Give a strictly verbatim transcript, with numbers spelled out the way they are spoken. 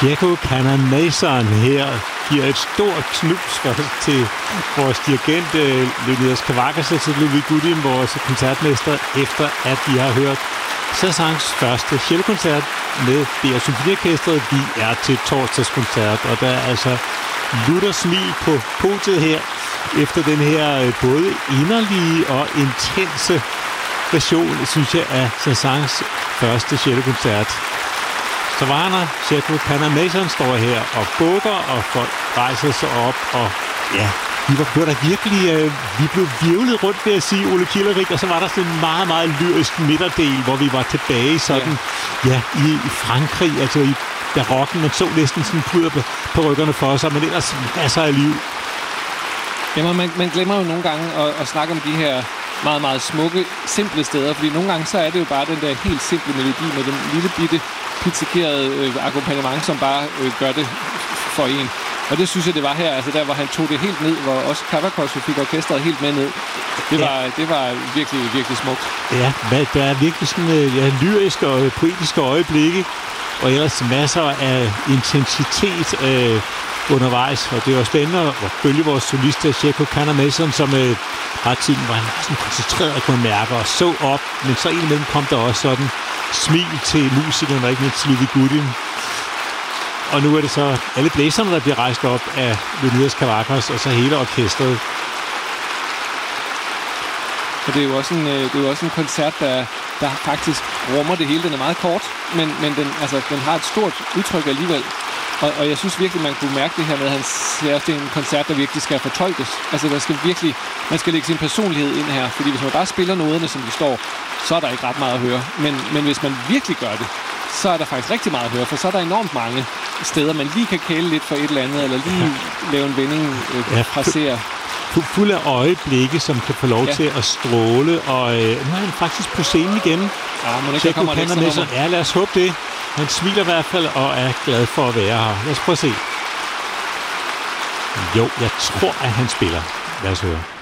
Checo Canamason her giver et stort knus til vores dirigent øh, Leonidas Kavakis og til Ludwig Gudim, vores koncertmester, efter at de har hørt Saint-Saëns første cellokoncert med D R Symfoniorkestret. Vi er til torsdagskoncert, og der er altså lutter smil på podiet her, efter den her øh, både inderlige og intense version, synes jeg, af Saint-Saëns første cellokoncert. Så Warner, Checo Canamason står her og bukker, og folk rejser sig op, og ja, vi var blev der virkelig, øh, vi blev virvlet rundt, ved at sige, Ole Kilderik, og så var der sådan en meget, meget lyrisk midterdel, hvor vi var tilbage sådan, ja, ja i, i Frankrig, altså i barokken. Man så næsten sådan puder på, på ryggerne for sig, men ellers masser af liv. Jamen, man, man glemmer jo nogle gange at, at snakke om de her meget, meget smukke, simple steder, fordi nogle gange så er det jo bare den der helt simple melodi med den lille bitte pizzikerede øh, akkompagnement, som bare øh, gør det for en. Og det synes jeg, det var her, altså der, hvor han tog det helt ned, hvor også Kavakos fik orkestret helt med ned. Det var, ja. det var virkelig, virkelig smukt. Ja, der er virkelig sådan øh, ja, lyriske og poetiske øjeblikke, og ellers masser af intensitet øh, undervejs, og det var spændende at følge vores solist Checo Canamason, som øh, ret tiden var han sådan koncentreret, kunne man mærke, og så op, men så indimellem kom der også sådan smil til musikerne, og ikke mindst Ludwig Gudim. Og nu er det så alle blæserne, der bliver rejst op af Leonidas Kavakis, og så hele orkestret. Og det er jo også en, det er jo også en koncert, der, der faktisk rummer det hele. Den er meget kort, men, men den, altså, den har et stort udtryk alligevel. Og, og jeg synes virkelig, man kunne mærke det her med, at han siger, at det er en koncert, der virkelig skal fortolkes. Altså, der skal virkelig, man skal lægge sin personlighed ind her. Fordi hvis man bare spiller noderne, som de står, så er der ikke ret meget at høre. Men, men hvis man virkelig gør det, så er der faktisk rigtig meget at høre, for så er der enormt mange steder, man lige kan kæle lidt for et eller andet, eller lige ja. lave en vending, øh, ja, frasere. Fuld af øjeblikke, som kan få lov ja. til at stråle, og øh, nu er han faktisk på scenen igen. Ja, må ikke komme et med sig. Ja, lad os håbe det. Han smiler i hvert fald, og er glad for at være her. Lad os prøve at se. Jo, jeg tror, at han spiller. Lad os høre.